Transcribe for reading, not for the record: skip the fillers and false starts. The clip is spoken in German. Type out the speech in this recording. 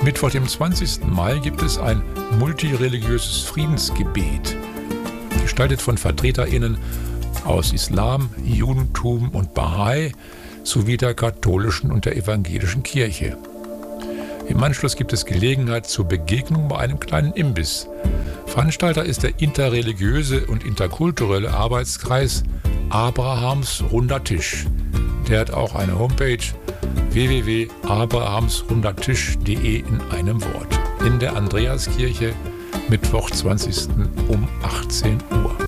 Mittwoch, dem 20. Mai, gibt es ein multireligiöses Friedensgebet, gestaltet von VertreterInnen aus Islam, Judentum und Bahai sowie der katholischen und der evangelischen Kirche. Im Anschluss gibt es Gelegenheit zur Begegnung bei einem kleinen Imbiss. Veranstalter ist der interreligiöse und interkulturelle Arbeitskreis Abrahams Runder Tisch. Der hat auch eine Homepage www.abrahamsrundertisch.de in einem Wort. In der Andreaskirche, Mittwoch 20. um 18 Uhr.